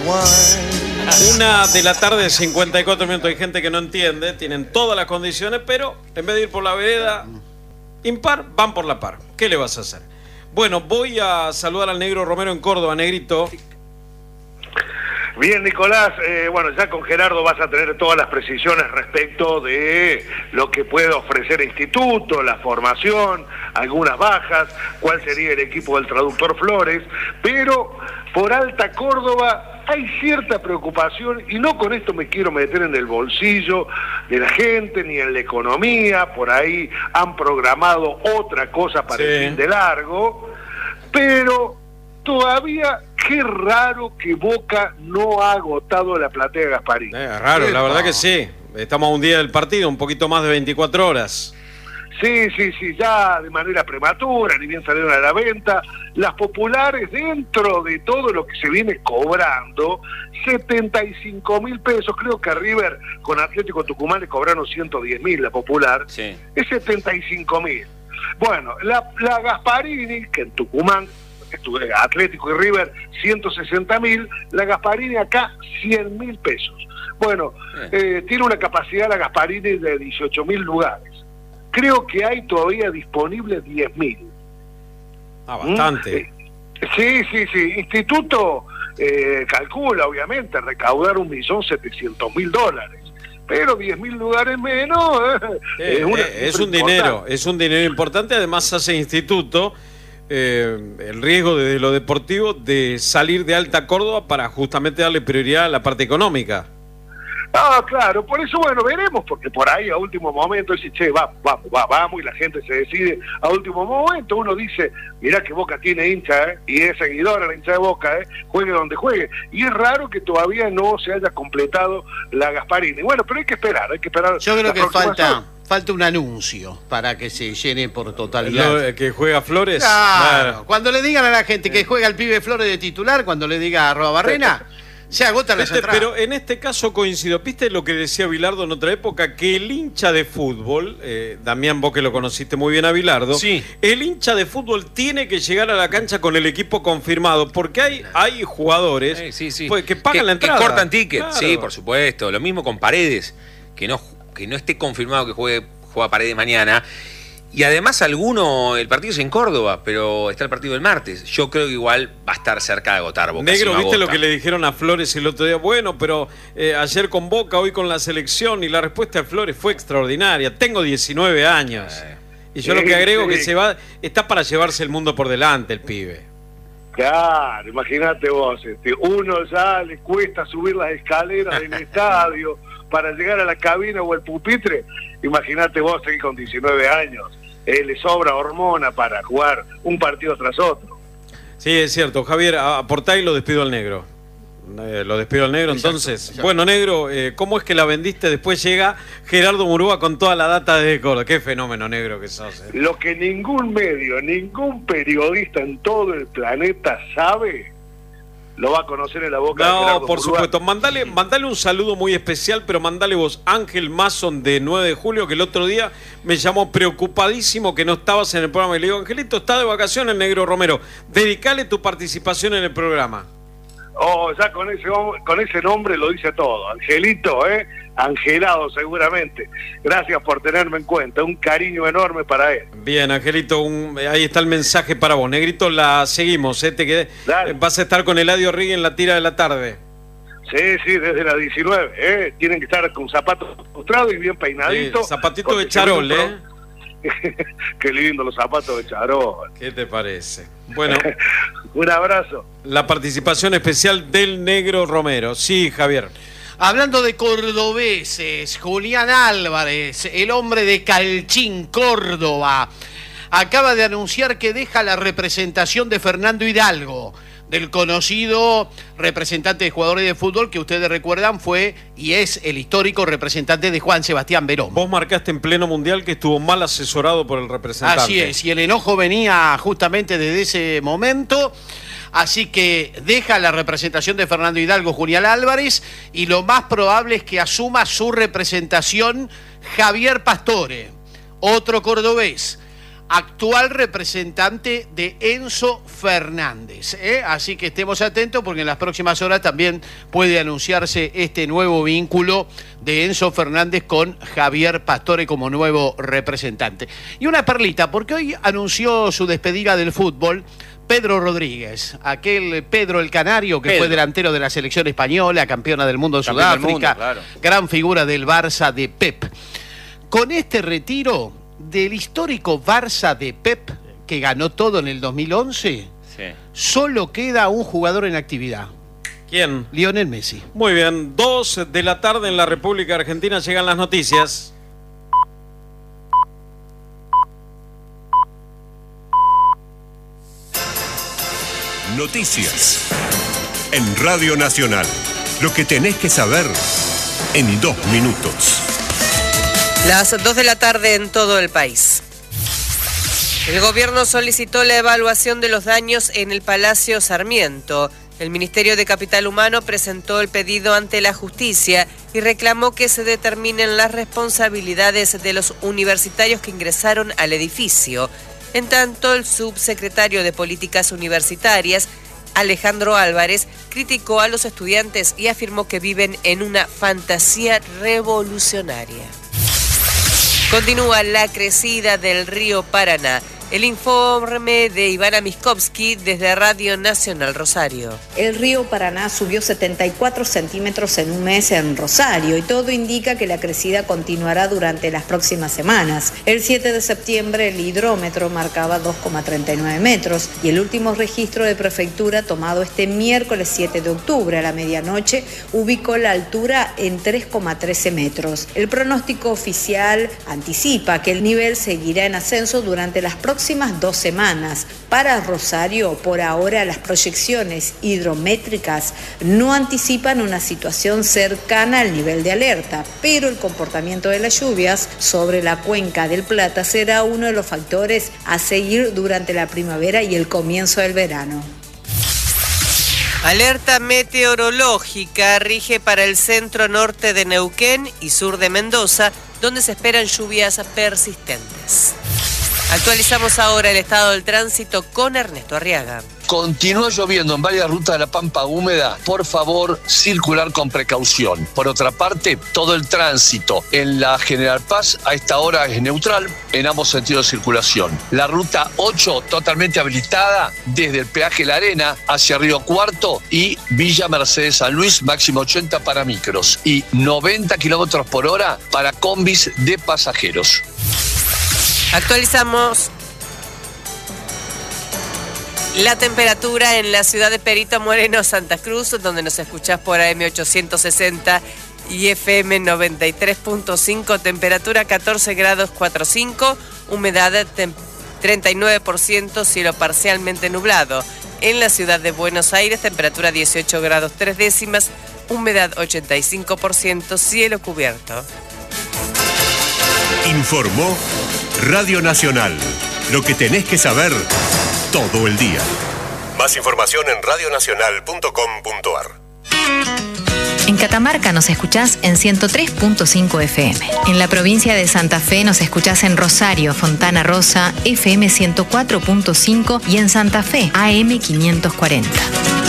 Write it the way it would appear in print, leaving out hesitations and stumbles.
1:00 PM, 54 minutos. Hay gente que no entiende, tienen todas las condiciones, pero en vez de ir por la vereda impar, van por la par. ¿Qué le vas a hacer? Bueno, voy a saludar al Negro Romero en Córdoba. Negrito. Bien, Nicolás, bueno, ya con Gerardo vas a tener todas las precisiones respecto de lo que puede ofrecer el instituto, la formación, algunas bajas, cuál sería el equipo del traductor Flores, pero por Alta Córdoba hay cierta preocupación, y no con esto me quiero meter en el bolsillo de la gente ni en la economía. Por ahí han programado otra cosa para el fin de largo, pero todavía qué raro que Boca no ha agotado la platea de Gasparini. Raro, la verdad que sí. Estamos a un día del partido, un poquito más de 24 horas. Sí, ya de manera prematura, ni bien salieron a la venta. Las populares, dentro de todo lo que se viene cobrando, 75.000 pesos. Creo que a River con Atlético Tucumán le cobraron 110.000 la popular. Sí. Es 75.000. Bueno, la Gasparini, que en Tucumán, Atlético y River, 160.000, la Gasparini acá, 100.000 pesos. Bueno, tiene una capacidad la Gasparini de 18.000 lugares. Creo que hay todavía disponibles 10.000. Bastante. Sí. Instituto calcula, obviamente, recaudar $1.700.000. Pero 10.000 lugares menos es un dinero importante. Además hace instituto el riesgo desde lo deportivo de salir de Alta Córdoba para justamente darle prioridad a la parte económica. Claro, por eso, bueno, veremos, porque por ahí a último momento dice, che, vamos, y la gente se decide a último momento. Uno dice, mirá que Boca tiene hincha, y es seguidora la hincha de Boca, juegue donde juegue, y es raro que todavía no se haya completado la Gasparini. Bueno, pero hay que esperar. Yo creo que falta un anuncio para que se llene por totalidad. ¿Que juega Flores? Claro. Cuando le digan a la gente que juega el pibe Flores de titular, cuando le diga @Barrena, se agotan las entradas. Pero en este caso coincido. ¿Viste lo que decía Bilardo en otra época? Que el hincha de fútbol, Damián, vos que lo conociste muy bien a Bilardo, sí. El hincha de fútbol tiene que llegar a la cancha con el equipo confirmado, porque hay jugadores pues, que pagan la entrada. Que cortan tickets, claro. Sí, por supuesto. Lo mismo con Paredes, que no esté confirmado que juega Paredes mañana. Y además el partido es en Córdoba, pero está el partido el martes. Yo creo que igual va a estar cerca de agotar Boca. Negro, si no ¿viste agota lo que le dijeron a Flores el otro día? Bueno, pero ayer con Boca, hoy con la selección, y la respuesta de Flores fue extraordinaria. Tengo 19 años. Y yo lo que agrego que está para llevarse el mundo por delante el pibe. Claro, imagínate vos, uno ya le cuesta subir las escaleras del estadio para llegar a la cabina o el pupitre. Imagínate vos seguir con 19 años. Le sobra hormona para jugar un partido tras otro. Sí, es cierto. Javier, aportá y lo despido al Negro. Lo despido al Negro, entonces. Exacto. Bueno, Negro, ¿cómo es que la vendiste? Después llega Gerardo Murúa con toda la data de Córdoba. Qué fenómeno, Negro, que sos. Lo que ningún medio, ningún periodista en todo el planeta sabe, lo va a conocer en la boca de Gerardo por Murúa. Supuesto. Mandale un saludo muy especial, pero mandale vos, Ángel Mason de 9 de julio, que el otro día me llamó preocupadísimo que no estabas en el programa. Y le digo, Angelito, está de vacaciones el Negro Romero. Dedicale tu participación en el programa. Ya con ese nombre lo dice todo. Angelito, Angelado seguramente. Gracias por tenerme en cuenta. Un cariño enorme para él. Bien, Angelito, ahí está el mensaje para vos. Negrito, la seguimos. Vas a estar con Eladio Rigui en la tira de la tarde. Sí, desde las 19. Tienen que estar con zapatos lustrados y bien peinaditos. Zapatito de charol, Qué lindo los zapatos de charol. ¿Qué te parece? Bueno, un abrazo. La participación especial del Negro Romero. Sí, Javier. Hablando de cordobeses, Julián Álvarez, el hombre de Calchín, Córdoba, acaba de anunciar que deja la representación de Fernando Hidalgo, del conocido representante de jugadores de fútbol que ustedes recuerdan fue y es el histórico representante de Juan Sebastián Verón. Vos marcaste en pleno mundial que estuvo mal asesorado por el representante. Así es, y el enojo venía justamente desde ese momento. Así que deja la representación de Fernando Hidalgo, Julián Álvarez, y lo más probable es que asuma su representación Javier Pastore, otro cordobés. actual representante de Enzo Fernández. Así que estemos atentos porque en las próximas horas también puede anunciarse este nuevo vínculo de Enzo Fernández con Javier Pastore como nuevo representante. Y una perlita, porque hoy anunció su despedida del fútbol Pedro Rodríguez, aquel Pedro el Canario que fue delantero de la selección española, campeona del mundo de Sudáfrica, claro. Gran figura del Barça de Pep. Con este retiro del histórico Barça de Pep, que ganó todo en el 2011, solo queda un jugador en actividad. ¿Quién? Lionel Messi. Muy bien, 2 de la tarde en la República Argentina llegan las noticias. Noticias en Radio Nacional. Lo que tenés que saber en 2 minutos. Las 2 de la tarde en todo el país. El gobierno solicitó la evaluación de los daños en el Palacio Sarmiento. El Ministerio de Capital Humano presentó el pedido ante la justicia y reclamó que se determinen las responsabilidades de los universitarios que ingresaron al edificio. En tanto, el subsecretario de Políticas Universitarias, Alejandro Álvarez, criticó a los estudiantes y afirmó que viven en una fantasía revolucionaria. Continúa la crecida del río Paraná. El informe de Ivana Miskovsky desde Radio Nacional Rosario. El río Paraná subió 74 centímetros en un mes en Rosario y todo indica que la crecida continuará durante las próximas semanas. El 7 de septiembre el hidrómetro marcaba 2,39 metros y el último registro de prefectura tomado este miércoles 7 de octubre a la medianoche ubicó la altura en 3,13 metros. El pronóstico oficial anticipa que el nivel seguirá en ascenso durante las próximas 2 semanas. Para Rosario, por ahora, las proyecciones hidrométricas no anticipan una situación cercana al nivel de alerta, pero el comportamiento de las lluvias sobre la cuenca del Plata será uno de los factores a seguir durante la primavera y el comienzo del verano. Alerta meteorológica rige para el centro norte de Neuquén y sur de Mendoza, donde se esperan lluvias persistentes. Actualizamos ahora el estado del tránsito con Ernesto Arriaga. Continúa lloviendo en varias rutas de la Pampa Húmeda. Por favor, circular con precaución. Por otra parte, todo el tránsito en la General Paz a esta hora es neutral en ambos sentidos de circulación. La ruta 8 totalmente habilitada desde el peaje La Arena hacia Río Cuarto y Villa Mercedes San Luis, máximo 80 para micros y 90 kilómetros por hora para combis de pasajeros. Actualizamos la temperatura en la ciudad de Perito Moreno, Santa Cruz, donde nos escuchás por AM 860 y FM 93.5, temperatura 14 grados 4,5, humedad 39%, cielo parcialmente nublado. En la ciudad de Buenos Aires, temperatura 18 grados 3 décimas, humedad 85%, cielo cubierto. Informó Radio Nacional. Lo que tenés que saber todo el día. Más información en radionacional.com.ar. En Catamarca nos escuchás en 103.5 FM. En la provincia de Santa Fe nos escuchás en Rosario, Fontana Rosa, FM 104.5 y en Santa Fe, AM 540.